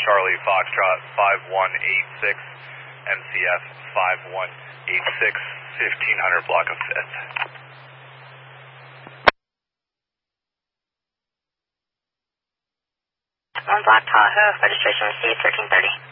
Charlie Foxtrot 5186, MCF 5186, 1500 block of 5th. One Black Tahoe, registration received 1330.